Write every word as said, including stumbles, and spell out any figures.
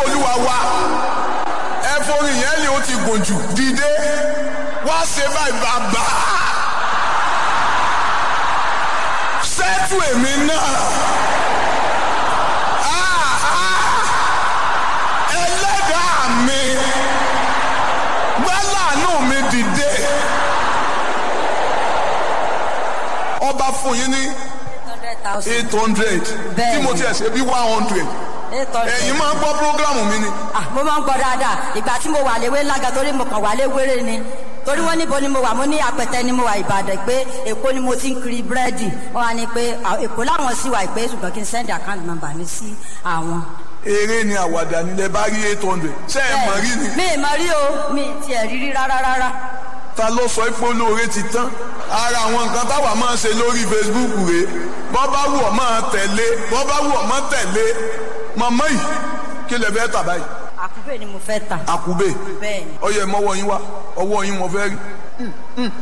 olúwa wa ẹ̀fọ́rin yẹn ni ó ti gùn jù dìde wá ṣe báyìí bàbá sẹ́tù èmi náà ẹlẹ́dàá mi gbálàánú mi dìde ọba fún yín ní eight hundred tí mo ti ẹ̀ ṣe bí one hundred ẹ̀yin máa ń gbọ́ prógrámù mi ni. mo máa ń gbọ́ dáadáa ìgbà tí mo wà léwé lága torí mo kàn wà léwéré ni torí wọ́n níbo ni mo wà mo ní apẹtẹ ni mo wà Ìbàdàn pé Èkó ni mo ti ń kiri búrẹ́dì wọ́n wá ní pé Èkó láwọn sì wà pé ṣùgbọ́n kí n send account number mi sí àwọn. eré ni àwàdà nílẹ̀ bá rí eight hundred ṣé ẹ mọ̀ rí ni. mi ì mọ̀ rí o mi ì tiẹ̀ rí rí rárá rárá. ta ló sọ pé olóore ti tán ara àwọn nǹkan táwa máa ń ṣe lórí Facebook rèé bọ́ bá wù ọ́ máa tẹ̀lé bọ́ bá wù ọ́ máa tẹ̀lé màmá yìí kí lè fẹ́ tà báyìí. àkùbè ni mo fẹ́ tà. àkùbè bẹ́ẹ̀ ni. ọyẹ mọ́wọ́ yín wá ọwọ́ yín mo fẹ́ rí.